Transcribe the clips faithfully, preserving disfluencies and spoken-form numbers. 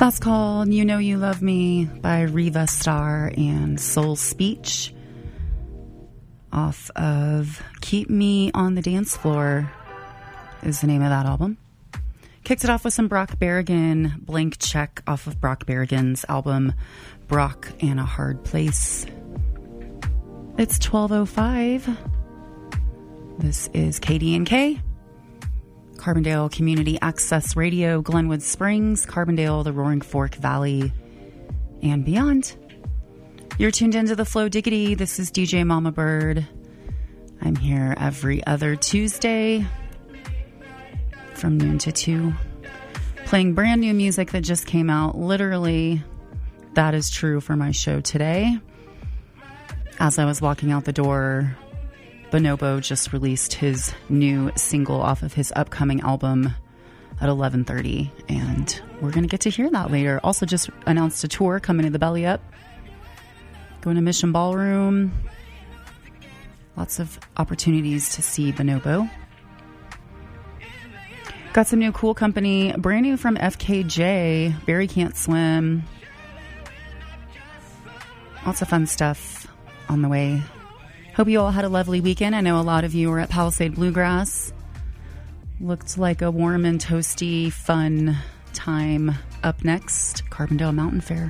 That's called You Know You Love Me by Riva Starr and Soul Speech off of Keep Me on the Dance Floor is the name of that album. Kicked it off with some Brock Berrigan, Blank Check off of Brock Berrigan's album Brock and a Hard Place. It's twelve oh five. This is K D N K. Carbondale Community Access Radio, Glenwood Springs, Carbondale, the Roaring Fork Valley, and beyond. You're tuned into the Flow Diggity. This is D J Mama Bird. I'm here every other Tuesday from noon to two, playing brand new music that just came out. Literally, that is true for my show today. As I was walking out the door, Bonobo just released his new single off of his upcoming album at eleven thirty, and we're going to get to hear that later. Also just announced a tour coming to the Belly Up, going to Mission Ballroom. Lots of opportunities to see Bonobo. Got some new cool company, brand new from F K J, Barry Can't Swim. Lots of fun stuff on the way. Hope you all had a lovely weekend. I know a lot of you were at Palisade Bluegrass. Looked like a warm and toasty, fun time. Up next, Carbondale Mountain Fair.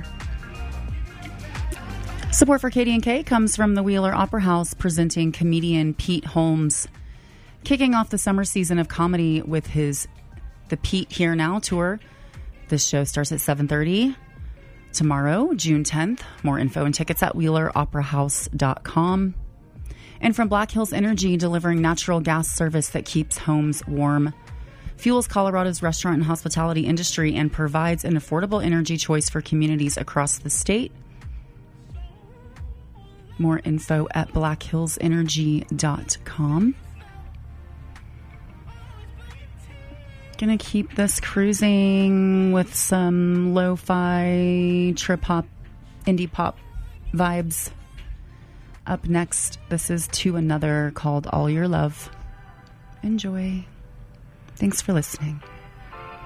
Support for K D N K comes from the Wheeler Opera House, presenting comedian Pete Holmes, kicking off the summer season of comedy with his The Pete Here Now tour. This show starts at seven thirty tomorrow, June tenth. More info and tickets at wheeler opera house dot com. And from Black Hills Energy, delivering natural gas service that keeps homes warm. Fuels Colorado's restaurant and hospitality industry and provides an affordable energy choice for communities across the state. More info at black hills energy dot com. Gonna keep this cruising with some lo-fi, trip-hop, indie pop vibes. Up next, this is To Another, called All Your Love. Enjoy. Thanks for listening.